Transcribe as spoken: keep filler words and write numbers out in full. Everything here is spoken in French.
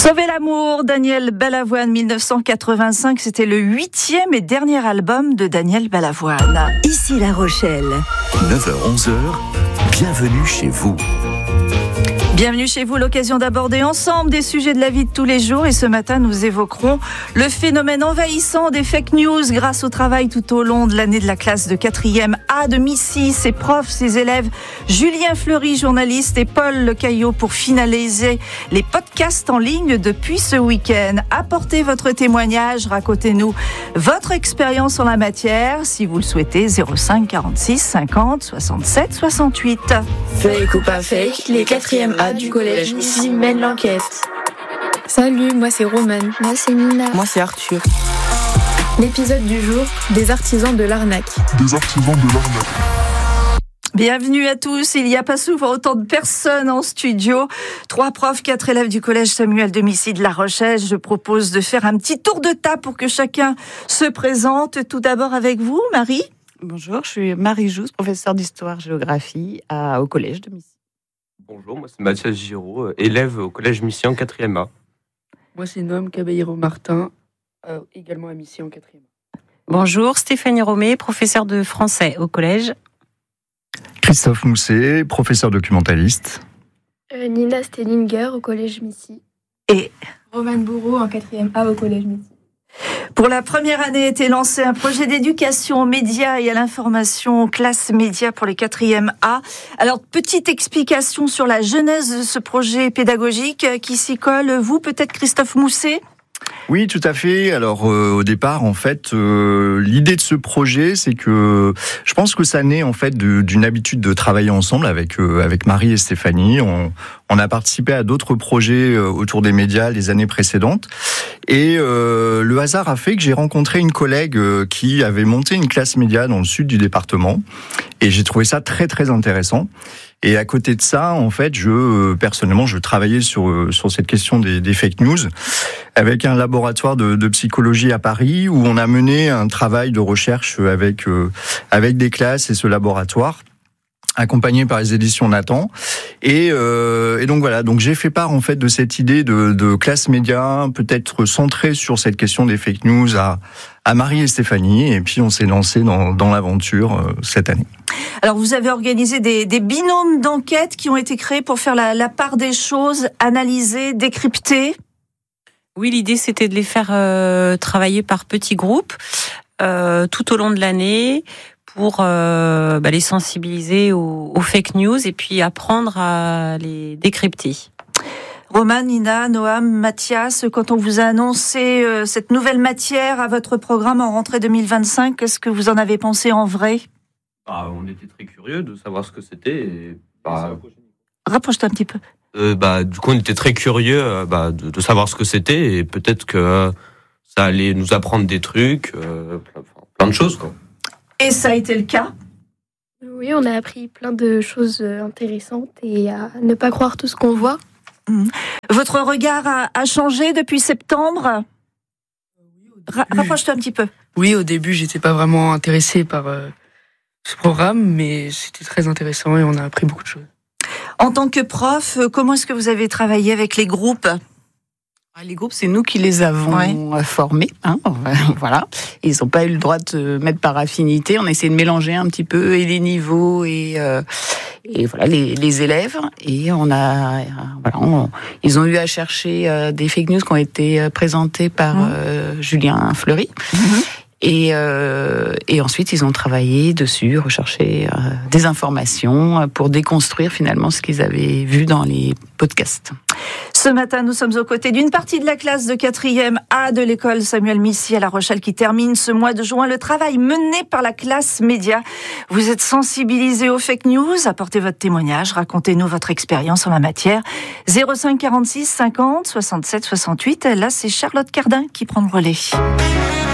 Sauver l'amour, Daniel Balavoine, dix-neuf cent quatre-vingt-cinq, c'était le huitième et dernier album de Daniel Balavoine. Ici La Rochelle. neuf heures onze heures, bienvenue chez vous. Bienvenue chez vous, l'occasion d'aborder ensemble des sujets de la vie de tous les jours. Et ce matin, nous évoquerons le phénomène envahissant des fake news grâce au travail tout au long de l'année de la classe de quatrième A de Missy, ses profs, ses élèves, Julien Fleury, journaliste, et Paul Le Caillot pour finaliser les podcasts en ligne depuis ce week-end. Apportez votre témoignage, racontez-nous votre expérience en la matière, si vous le souhaitez, zéro cinq quarante-six cinquante soixante-sept soixante-huit. Fake ou pas fake, les quatrième A du collège Missy mène l'enquête. Salut, moi c'est Romane. Moi c'est Nina. Moi c'est Arthur. L'épisode du jour, des artisans de l'arnaque. Des artisans de l'arnaque. Bienvenue à tous. Il n'y a pas souvent autant de personnes en studio. Trois profs, quatre élèves du collège Samuel de Missy de La Rochelle. Je propose de faire un petit tour de table pour que chacun se présente. Tout d'abord avec vous, Marie. Bonjour, je suis Marie Jousse, professeure d'histoire-géographie à, au collège de Missy. Bonjour, moi c'est Mathias Giraud, élève au collège Missy en quatrième A. Moi c'est Noam Caballero-Martin, euh, également à Missy en quatrième A. Bonjour, Stéphanie Romé, professeure de français au collège. Christophe Mousset, professeur documentaliste. Euh, Nina Stellinger au collège Missy. Et Romane Bourreau en quatrième A au collège Missy. Pour la première année a été lancé un projet d'éducation aux médias et à l'information, classe média pour les quatrième A. Alors, petite explication sur la genèse de ce projet pédagogique qui s'y colle. Vous, peut-être Christophe Mousset ? Oui, tout à fait. Alors, euh, au départ, en fait, euh, l'idée de ce projet, c'est que je pense que ça naît en fait de, d'une habitude de travailler ensemble avec euh, avec Marie et Stéphanie. On, on a participé à d'autres projets euh, autour des médias les années précédentes, et euh, le hasard a fait que j'ai rencontré une collègue euh, qui avait monté une classe média dans le sud du département, et j'ai trouvé ça très très intéressant. Et à côté de ça, en fait, je personnellement, je travaillais sur sur cette question des, des fake news avec un laboratoire de, de psychologie à Paris où on a mené un travail de recherche avec euh, avec des classes et ce laboratoire, accompagné par les éditions Nathan. Et, euh, et donc voilà, donc j'ai fait part en fait de cette idée de, de classe média, peut-être centrée sur cette question des fake news à, à Marie et Stéphanie, et puis on s'est lancé dans, dans l'aventure euh, cette année. Alors vous avez organisé des, des binômes d'enquête qui ont été créés pour faire la, la part des choses, analyser, décrypter. Oui, l'idée c'était de les faire euh, travailler par petits groupes euh, tout au long de l'année, pour euh, bah, les sensibiliser aux, aux fake news et puis apprendre à les décrypter. Romane, Nina, Noam, Mathias, quand on vous a annoncé euh, cette nouvelle matière à votre programme en rentrée deux mille vingt-cinq, qu'est-ce que vous en avez pensé en vrai ? Bah, on était très curieux de savoir ce que c'était. Et, bah, Rapproche-toi un petit peu. Euh, bah, du coup, on était très curieux euh, bah, de, de savoir ce que c'était, et peut-être que euh, ça allait nous apprendre des trucs, euh, plein, plein de choses, quoi. Et ça a été le cas ? Oui, on a appris plein de choses intéressantes et à ne pas croire tout ce qu'on voit. Mmh. Votre regard a, a changé depuis septembre ? Ra- Rapproche-toi un petit peu. Oui, au début, j'étais pas vraiment intéressé par euh, ce programme, mais c'était très intéressant et on a appris beaucoup de choses. En tant que prof, comment est-ce que vous avez travaillé avec les groupes ? Les groupes, c'est nous qui les avons ouais. formés, hein, voilà. Ils n'ont pas eu le droit de se mettre par affinité. On a essayé de mélanger un petit peu et les niveaux et, euh, et voilà les, les élèves. Et on a, euh, voilà, on, ils ont eu à chercher euh, des fake news qui ont été présentées par mmh. euh, Julien Fleury. Mmh. Et, euh, et ensuite, ils ont travaillé dessus, recherché euh, des informations pour déconstruire finalement ce qu'ils avaient vu dans les podcasts. Ce matin, nous sommes aux côtés d'une partie de la classe de quatrième A de l'école Samuel Missy à La Rochelle qui termine ce mois de juin le travail mené par la classe média. Vous êtes sensibilisés aux fake news, apportez votre témoignage, racontez-nous votre expérience en la matière. zéro cinq quarante-six cinquante soixante-sept soixante-huit, là c'est Charlotte Cardin qui prend le relais.